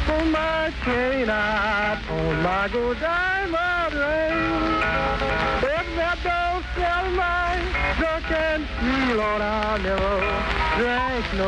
on my chain, I on my gold diamond ring. If that don't sell my drunken feel, Lord, I'll never drink no